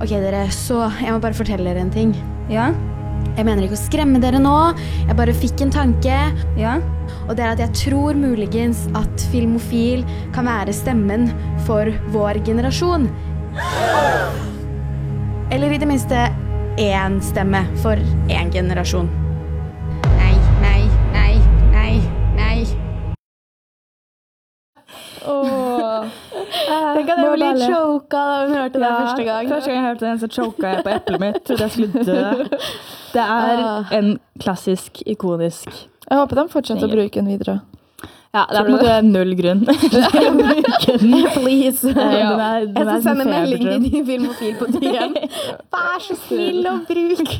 Ok, dere, så jeg må bare fortelle dere en ting. Ja? Jeg mener ikke å skremme dere nå. Jeg bare fikk en tanke. Ja? Og det er at jeg tror muligens at Filmofil kan være stemmen for vår generasjon. Eller i det minste én stemme for én generasjon. Nei, nei, nei, nei, nei. Tenk at jeg ble litt choka da hun hørte det første gang. Første gang jeg hørte den, så choka jeg på eplet mitt. Trodde jeg skulle dø. Det er en klassisk, ikonisk. Jeg håper de fortsetter å bruke den videre. Ja, det er på en måte null grunn til å bruke den. Please. Jeg Jeg skal sende melding til din Filmofil på DM. Vær så snill å bruke.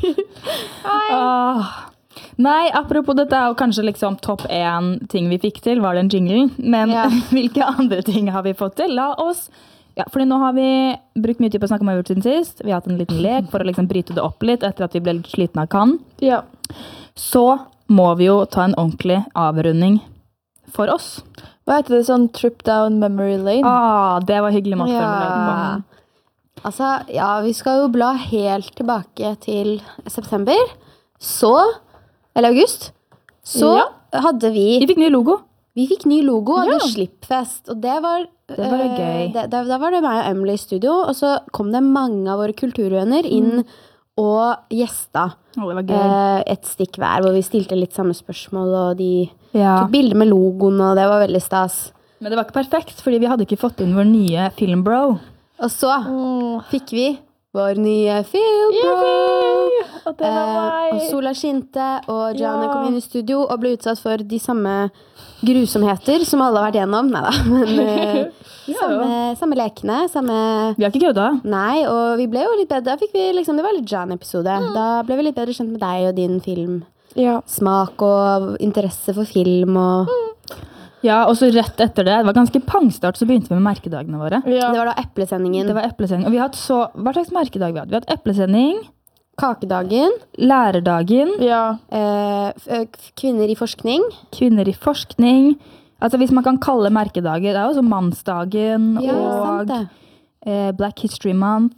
Nei, apropos dette er jo kanskje liksom topp 1 ting vi fikk til, var den jinglen. Men hvilke andre ting har vi fått til? La oss... Ja, fordi nå har vi brukt mye tid på å snakke om hva vi har gjort siden sist. Vi har hatt en liten lek for å liksom bryte det opp litt etter at vi ble litt slitne av Cannes. Ja. Så må vi jo ta en ordentlig avrunding for oss. Hva heter det sånn trip down memory lane? Det var hyggelig måte å Altså, ja, vi skal jo bla helt tilbake til september. Så, eller august, så hadde vi... Vi fikk ny logo. Vi fikk ny logo, hadde Slippfest, og det var gøy. Da var det meg og Emily i studio, og så kom det mange av våre kulturvenner inn og gjesta. Det var gøy. Et stikk hver, hvor vi stilte litt samme spørsmål, og de Ja. tok bilder med logoen, og det var veldig stas. Men det var ikke perfekt, fordi vi hadde ikke fått inn vår nye filmbro. Og så fikk vi vår nye filmbro. Og det var meg. Og sola skinte, og Gianna kom inn i studio og ble utsatt for de samme grusomheter som alle har vært gjennom. Neida, men samme lekene, samme... Vi har ikke kødda. Nei, og vi ble jo litt bedre. Da fikk vi liksom, det var litt Gianna-episode. Da ble vi litt bedre kjent med deg og din filmsmak og interesse for film og... Ja, og så rett etter det var ganske pangstart, så begynte vi med merkedagene våre. Ja. Det var da eplesendingen. Det var eplesending. Og vi har hatt så... Hva slags merkedag vi hadde? Vi har hatt eplesending, Kakedagen, lærerdagen, kvinner i forskning. kvinner i forskning. Altså hvis man kan kalle merkedager, det er jo så mannsdagen og sant det. Black History Month,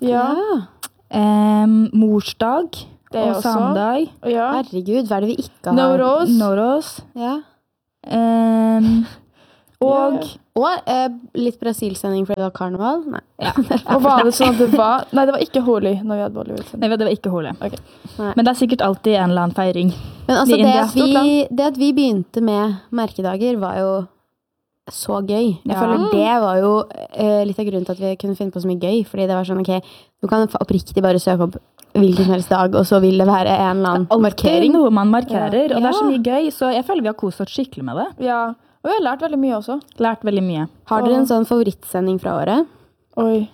morsdag Det og også. samedag. Ja. Herregud, hva er det vi ikke har? Noros. Noros. Ja. Og litt Brasil-sending fordi det var karneval. Nei. Og var det sånn at det var... Nei, det var ikke Holi når vi hadde Bollywood. Nei, det var ikke Hole. Ok. Men det er sikkert alltid en eller annen feiring. Men altså, I India. det at vi begynte med merkedager var jo så gøy. Jeg føler det var jo litt av grunnen til at vi kunne finne på så mye gøy, fordi det var sånn, ok, du kan oppriktig bare søke opp hvilken helst dag, og så vil det være en eller annen markering. Noe man markerer, og det er så mye gøy, så jeg føler vi har kost oss skikkelig med det. Ja, og vi har lært veldig mye også. Lært veldig mye. Har dere en sånn favorittsending fra året? Oi,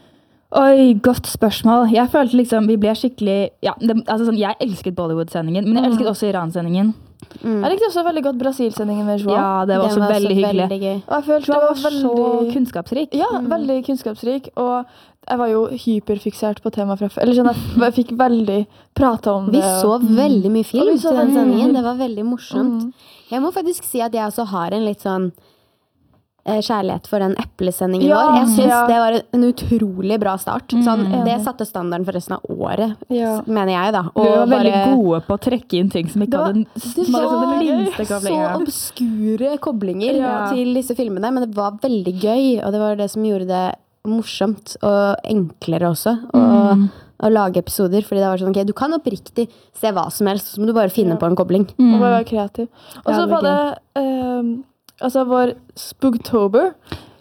godt spørsmål. Jeg følte liksom, vi ble skikkelig, altså sånn, jeg elsket Bollywood-sendingen, men jeg elsket også Iran-sendingen. Jeg likte også veldig godt Brasil-sendingen med Joao. Ja, det var også veldig hyggelig. Gøy. Og jeg følte Joao det var var så veldig... kunnskapsrik. Ja, veldig kunnskapsrik, og jeg var jo hyperfiksert på temaet fra før. Eller sånn, jeg fikk veldig prate om det. Vi så veldig mye film Og vi så til den veldig mye sendingen. film. Det var veldig morsomt. Jeg må faktisk si at jeg også har en litt sånn kjærlighet for den eplesendingen Ja, vår. Jeg synes ja. det var en utrolig bra start. Sånn, det satte standarden for resten av året, mener jeg da. Vi var veldig bare- gode på å trekke inn ting som ikke hadde den minste så koblingen. obskure koblinger Ja. til disse filmene, men det var veldig gøy, og det var det som gjorde det morsomt og enklere også å lage episoder, fordi det var sånn, ok, du kan oppriktig se hva som helst, så må du bare finne på en kobling. Og bare være kreativ. Og så det var var det altså vår Spooktober.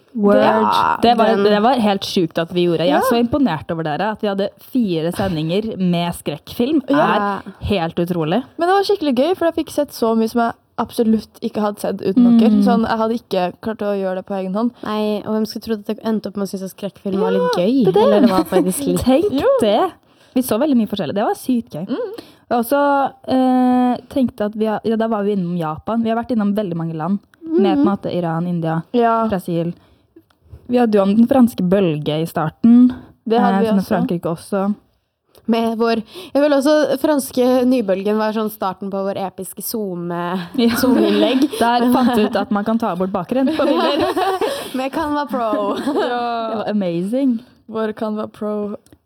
Det var helt sjukt at vi gjorde. Jeg er så imponert over dere. At vi hadde 4 sendinger med skrekkfilm er helt utrolig. Men det var skikkelig gøy, for jeg fikk sett så mye som jeg absolutt ikke hadde sett uten dere. Sånn, jeg hadde ikke klart å gjøre det på egen hånd. Nei, og hvem skulle trodd at jeg endte opp med å synes at skrekkfilm var litt gøy? Eller det var faktisk litt... Tenk det! Vi så veldig mye forskjellig. Det var sykt gøy. Jeg også tenkte at da var vi innom Japan. Vi har vært innom veldig mange land. Med på en måte Iran, India, Brasil. Vi hadde jo om den franske bølge i starten. Det hadde vi som også. Frankrike også. Med vår... Jeg vil også... Franske nybølgen var sånn starten på vår episke Zoom-innlegg. Der fant vi ut at man kan ta bort bakgrunn på bilder. Med Canva Pro. Det var amazing. Vår Canva Pro.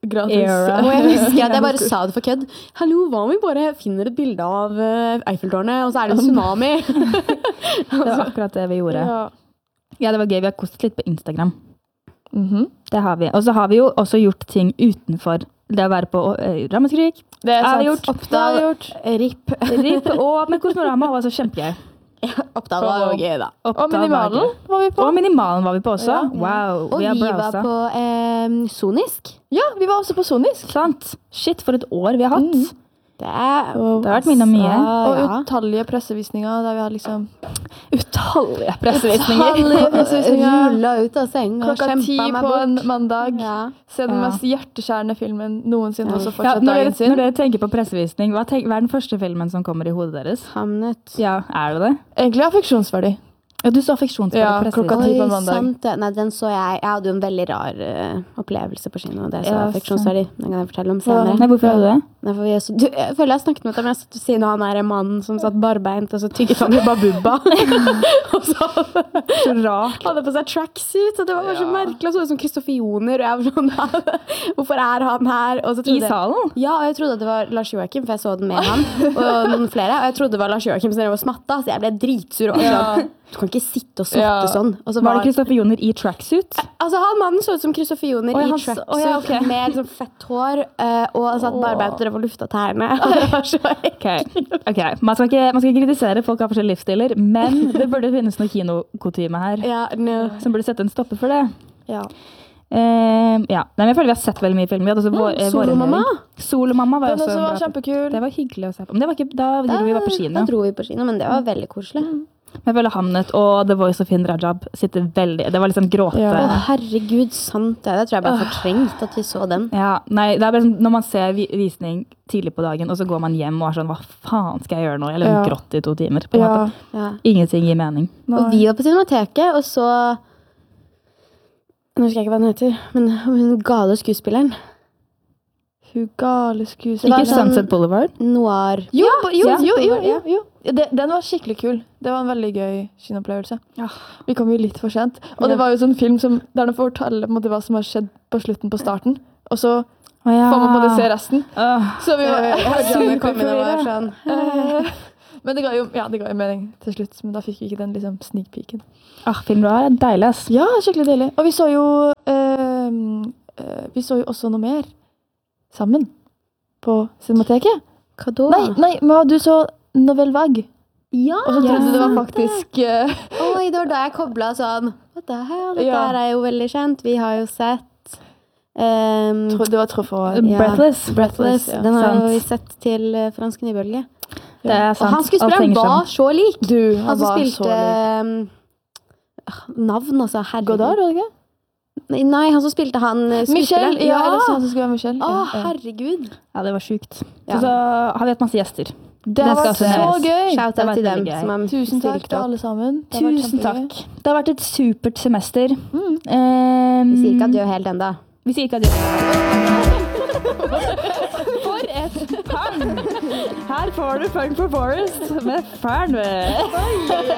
gratis. Era. Og jeg husker at jeg bare sa det for kødd. Hallo, hva om vi bare finner et bilde av Eiffeltårnet, og så er det en tsunami? Det var akkurat det vi gjorde. Ja, det var gøy. Vi har kostet litt på Instagram. Det har vi. Og så har vi jo også gjort ting utenfor det å være på Ramaskrik. Det har vi sant. gjort. Det har vi gjort. RIP. Og med Kosmorama var så kjempegøy. Oppdal var jo gøy, da. Og Minimalen var vi på. Og Minimalen var vi på også. Ja. Wow. Og vi har var browsa. på Sonisk. Ja, vi var også på Sonisk. Sant. Shit, for et år vi har hatt. Det har vært minnet mye. Og utallige pressevisninger der vi har liksom Utallige pressevisninger. Rulla ut av seng og 10:00 kjempa meg på en bort. mandag. Ja. Se den Ja. mest hjerteskjærende filmen noensinne, og så Ja, fortsatt når, dagen sin. når dere tenker på pressevisning, hva er den første filmen som kommer i hodet deres? Hamnet. Ja, er det det? Egentlig affeksjonsverdi. Ja, du så affeksjonsverdig Ja, pressevisning. klokka 10 på Oi, mandag. sant det. Nei, den så jeg. Jeg hadde jo en veldig rar opplevelse på kino. Det er så Ja, affeksjonsverdig. Den kan jeg fortelle om senere. Nei, hvorfor hadde du det? Nei, for jeg føler jeg snakket med dem. Jeg satt ved siden av han der mannen som satt barbeint, og så tygget han Hubba Bubba. Og så Så rart. hadde på seg tracksuit, og det var bare så merkelig. Og så ut som Kristoffer Joner, og jeg var sånn, hvorfor er han her? Og så I trodde jeg- salen? Ja, og jeg trodde at det var Lars Joakim, for jeg så den med han, og noen flere. Og jeg trodde det var Lars Joakim som drev og smatta, så jeg ble dritsur. Og sånn, du kan ikke sitte og smatte sånn. Og så Var det Kristoffer Joner i tracksuit? Altså, han mannen så ut som Kristoffer Joner Oi, i han tracksuit så- ja, ok. med liksom fett hår, og satt barbeint og drev og lufta tærne. Og det var så ekkelt. Ok. Man skal ikke kritisere, folk har forskjellige livsstiler, men det burde finnes noe kinokutyme her, Ja, no. som burde sette en stopper for det. Ja. Ja. Nei, men jeg føler vi har sett veldig mye film. Vi hadde også Solomamma. Solomamma var Den også også var en bra- kjempekul. Det var hyggelig å se på. Men det var ikke, da dro vi var på kino. Da dro vi på kino, men det var veldig koselig. Jeg føler Hamnet og The Voice of Finn Rajab sitter veldig. Det var liksom gråte. Ja. Å, herregud, sant det. Det tror jeg bare fortrengt at vi så den. Ja, nei, det er bare sånn, når man ser visning tidlig på dagen, og så går man hjem og er sånn, hva faen skal jeg gjøre nå? Eller Ja. grått i 2 timer. På en Ja. måte. Ja. Ingenting gir mening. Og vi var på Cinemateket, og så nå husker jeg ikke hva den heter, men hun gale skuespilleren. Hun gale Det skuespiller. var Ikke sånn- Sunset Boulevard? Noir. Jo, ja. jo. Den var skikkelig kul. Det var en veldig gøy kinoopplevelse. Ja. Vi kom jo litt for sent. Og det var jo sånn film som, der de forteller på en måte hva som har skjedd på slutten på starten. Og så får man på en måte se resten. Så vi var Som kom inn og var sånn. Men det ga jo mening til slutt. Men da fikk vi ikke den liksom sneak peeken. Film er deilig, ass. Ja, skikkelig deilig. Og vi så jo også noe mer sammen på Cinemateket. Hva da? Nei, men du så Nouvelle Vague. Ja! Og så trodde det var sant faktisk Oi, det var da jeg koblet sånn. What the hell? Dette Ja. her er jo veldig kjent. Vi har jo sett Det var Truffaut. Ja. Breathless. ja. Den har Sant. jo vi sett til Fransk nybølge. Det er Og sant. han Alt skuespilleren henger var sammen. så lik. Du, Han som var spilte så lik. navn, altså. Herregud. Godard, var det ikke? Nei, han som spilte han Michelle. skuespilleren. Ja, eller så han som skulle være Michelle. Å, Ja. herregud. Ja, det var sjukt. Ja. Så har vi hatt masse gjester. Det Den var skal så også nevnes. gøy. Shout Det out var til dem veldig gøy. som har Tusen takk stilt til opp. alle sammen. Det har vært Tusen kjempegøy. takk. Det har vært et supert semester. Vi sier ikke adjø helt enda. Vi sier ikke adjø. For et pang! Her får du Punk for Forest med Fern.